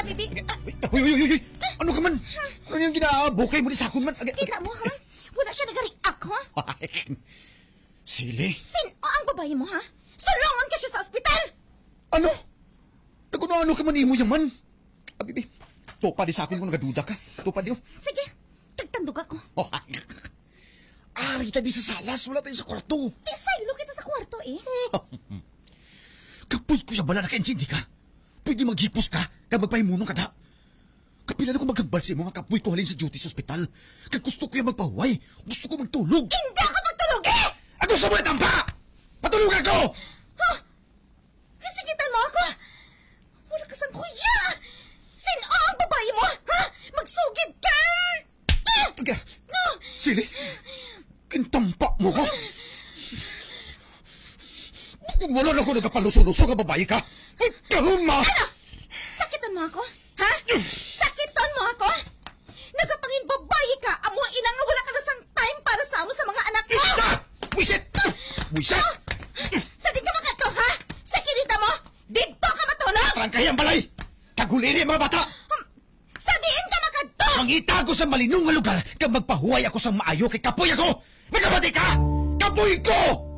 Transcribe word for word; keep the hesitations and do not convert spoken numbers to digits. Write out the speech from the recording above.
bibi. Uy, uy, uy, uy! Ano ka man? Ano yung ginaabukay mo ni sakon man? Kita mo, ha? Wala siya nagariak, ha? Sili? Sino ang babae mo, ha? Sulungan ka siya sa ospital! Ano? Naguno-ano ka man imo yung man? Ah, bibi, tupad di sakon ko nagaduda ka. Tupad di, oh. Sige, tagtandog ako. Oh, ari kita di sa salas, wala tayo sa kwarto. Tisaylo kita sa kwarto, eh. Kapoy ko siya bala na ka-insindi ka. Pwede maghipos ka, kag magpahimunong kada. Kapila na ko magkabalsi mo nga kapoy ko halin sa duty sa ospital. Kag gusto ko yung magpahuway. Gusto ko magtulog. Hindi ako magtulog, eh! Ako sa mga tampa! Patulog ako! Ha? Kasigitan mo ako? Wala ka sang kuya! Sino ang babae mo, ha? Magsugid ka! Taga, Sili, kintampa mo ko. Kung wala na ako nagkapaluso-luso ka babae ka, ay kahuma! Ano? Sakitan mo ako? Ha? Sakitan mo ako? Nagapangin babae ka, amo ang inang wala ka na sang time para sa amo sa mga anak mo! Ita! Wisit! Wisit! Sa di ka makato, ha? Sa kinita mo, dito ka matulog! Trangkay ang balay! Taguliri ang mga bata! Sa diin ka makato! Mangita ako sa malinong nga lugar kag magpahuway ako sa maayo kay kapoy ako! Nagabati ka! Kapoy ko!